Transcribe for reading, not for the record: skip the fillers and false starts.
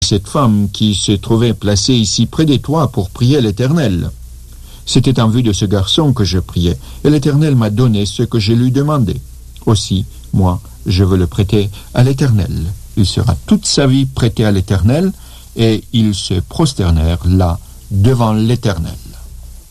cette femme qui se trouvait placée ici près de toi pour prier l'Éternel. C'était en vue de ce garçon que je priais, et l'Éternel m'a donné ce que je lui demandais. Aussi, moi, je veux le prêter à l'Éternel. Il sera toute sa vie prêté à l'Éternel, et ils se prosternèrent là devant l'Éternel.